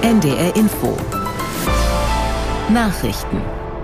NDR Info. Nachrichten.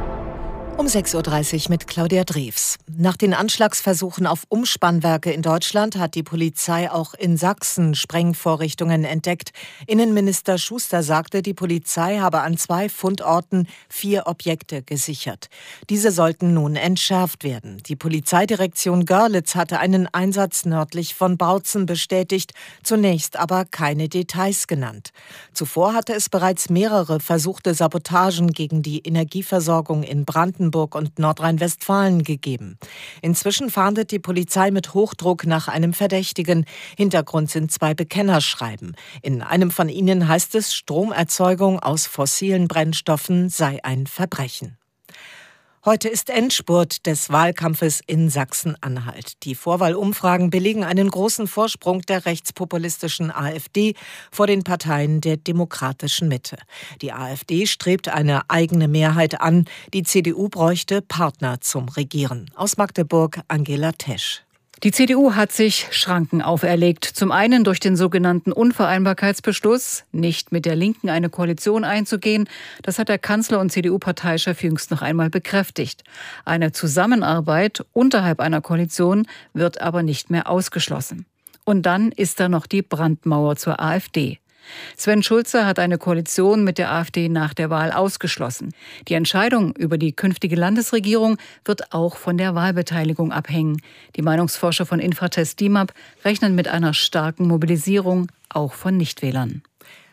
Um 6.30 Uhr mit Claudia Drews. Nach den Anschlagsversuchen auf Umspannwerke in Deutschland hat die Polizei auch in Sachsen Sprengvorrichtungen entdeckt. Innenminister Schuster sagte, die Polizei habe an 2 Fundorten 4 Objekte gesichert. Diese sollten nun entschärft werden. Die Polizeidirektion Görlitz hatte einen Einsatz nördlich von Bautzen bestätigt, zunächst aber keine Details genannt. Zuvor hatte es bereits mehrere versuchte Sabotagen gegen die Energieversorgung in Brandenburg und Nordrhein-Westfalen gegeben. Inzwischen fahndet die Polizei mit Hochdruck nach einem Verdächtigen. Hintergrund sind 2 Bekennerschreiben. In einem von ihnen heißt es, Stromerzeugung aus fossilen Brennstoffen sei ein Verbrechen. Heute ist Endspurt des Wahlkampfes in Sachsen-Anhalt. Die Vorwahlumfragen belegen einen großen Vorsprung der rechtspopulistischen AfD vor den Parteien der demokratischen Mitte. Die AfD strebt eine eigene Mehrheit an. Die CDU bräuchte Partner zum Regieren. Aus Magdeburg Angela Tesch. Die CDU hat sich Schranken auferlegt. Zum einen durch den sogenannten Unvereinbarkeitsbeschluss, nicht mit der Linken eine Koalition einzugehen. Das hat der Kanzler und CDU-Parteichef jüngst noch einmal bekräftigt. Eine Zusammenarbeit unterhalb einer Koalition wird aber nicht mehr ausgeschlossen. Und dann ist da noch die Brandmauer zur AfD. Sven Schulze hat eine Koalition mit der AfD nach der Wahl ausgeschlossen. Die Entscheidung über die künftige Landesregierung wird auch von der Wahlbeteiligung abhängen. Die Meinungsforscher von Infratest DIMAP rechnen mit einer starken Mobilisierung, auch von Nichtwählern.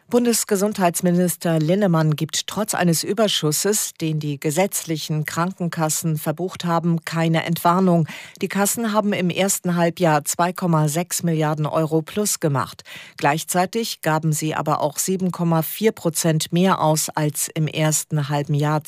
Bundesgesundheitsminister Linnemann gibt trotz eines Überschusses, den die gesetzlichen Krankenkassen verbucht haben, keine Entwarnung. Die Kassen haben im ersten Halbjahr 2,6 Milliarden Euro plus gemacht. Gleichzeitig gaben sie aber auch 7,4% mehr aus als im ersten halben Jahr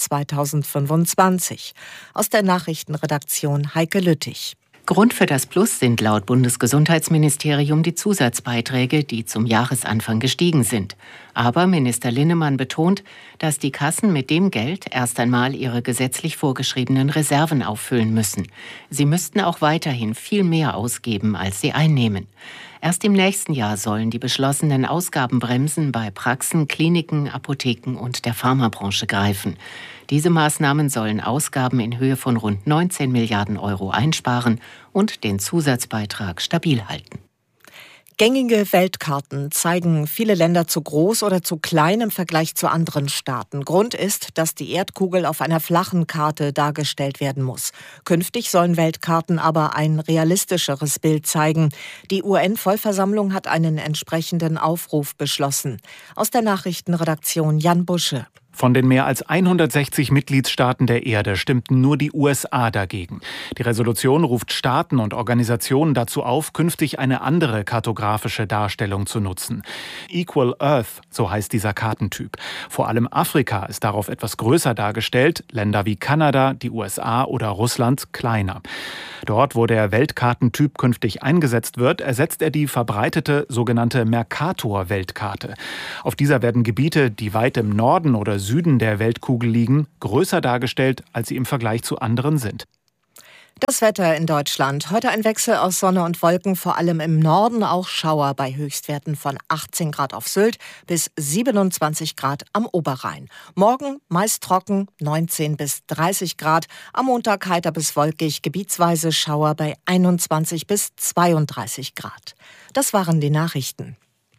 2025. Aus der Nachrichtenredaktion Heike Lüttich. Grund für das Plus sind laut Bundesgesundheitsministerium die Zusatzbeiträge, die zum Jahresanfang gestiegen sind. Aber Minister Linnemann betont, dass die Kassen mit dem Geld erst einmal ihre gesetzlich vorgeschriebenen Reserven auffüllen müssen. Sie müssten auch weiterhin viel mehr ausgeben, als sie einnehmen. Erst im nächsten Jahr sollen die beschlossenen Ausgabenbremsen bei Praxen, Kliniken, Apotheken und der Pharmabranche greifen. Diese Maßnahmen sollen Ausgaben in Höhe von rund 19 Milliarden Euro einsparen und den Zusatzbeitrag stabil halten. Gängige Weltkarten zeigen viele Länder zu groß oder zu klein im Vergleich zu anderen Staaten. Grund ist, dass die Erdkugel auf einer flachen Karte dargestellt werden muss. Künftig sollen Weltkarten aber ein realistischeres Bild zeigen. Die UN-Vollversammlung hat einen entsprechenden Aufruf beschlossen. Aus der Nachrichtenredaktion Jan Busche. Von den mehr als 160 Mitgliedstaaten der Erde stimmten nur die USA dagegen. Die Resolution ruft Staaten und Organisationen dazu auf, künftig eine andere kartografische Darstellung zu nutzen. Equal Earth, so heißt dieser Kartentyp. Vor allem Afrika ist darauf etwas größer dargestellt, Länder wie Kanada, die USA oder Russland kleiner. Dort, wo der Weltkartentyp künftig eingesetzt wird, ersetzt er die verbreitete sogenannte Mercator-Weltkarte. Auf dieser werden Gebiete, die weit im Norden oder Süden der Weltkugel liegen, größer dargestellt, als sie im Vergleich zu anderen sind. Das Wetter in Deutschland. Heute ein Wechsel aus Sonne und Wolken, vor allem im Norden auch Schauer bei Höchstwerten von 18 Grad auf Sylt bis 27 Grad am Oberrhein. Morgen meist trocken, 19 bis 30 Grad. Am Montag heiter bis wolkig, gebietsweise Schauer bei 21 bis 32 Grad. Das waren die Nachrichten.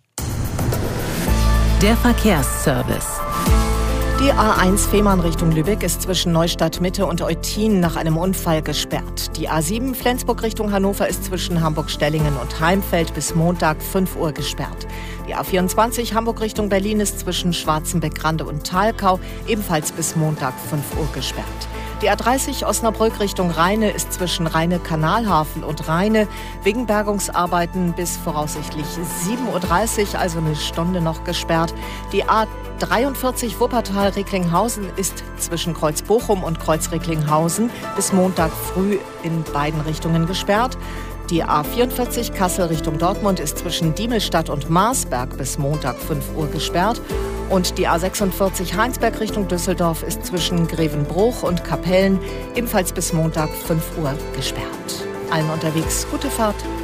Der Verkehrsservice. Die A1 Fehmarn Richtung Lübeck ist zwischen Neustadt Mitte und Eutin nach einem Unfall gesperrt. Die A7 Flensburg Richtung Hannover ist zwischen Hamburg-Stellingen und Heimfeld bis Montag 5 Uhr gesperrt. Die A24 Hamburg Richtung Berlin ist zwischen Schwarzenbeck-Rande und Thalkau ebenfalls bis Montag 5 Uhr gesperrt. Die A30 Osnabrück Richtung Rheine ist zwischen Rheine-Kanalhafen und Rheine wegen Bergungsarbeiten bis voraussichtlich 7.30 Uhr, also eine Stunde noch gesperrt. Die A43 Wuppertal-Recklinghausen ist zwischen Kreuz-Bochum und Kreuz-Recklinghausen bis Montag früh in beiden Richtungen gesperrt. Die A44 Kassel Richtung Dortmund ist zwischen Diemelstadt und Marsberg bis Montag 5 Uhr gesperrt. Und die A46 Heinsberg Richtung Düsseldorf ist zwischen Grevenbruch und Kapellen ebenfalls bis Montag 5 Uhr gesperrt. Allen unterwegs gute Fahrt.